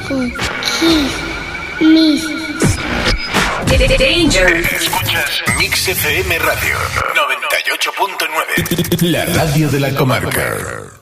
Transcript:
con Kiss Mix. Danger. Escuchas Mix FM Radio 98.9, la radio de la comarca.